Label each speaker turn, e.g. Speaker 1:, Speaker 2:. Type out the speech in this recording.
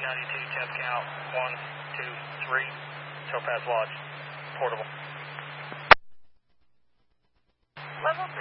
Speaker 1: 92, test count 1, 2, 3, Topaz Lodge, portable.
Speaker 2: Level 3.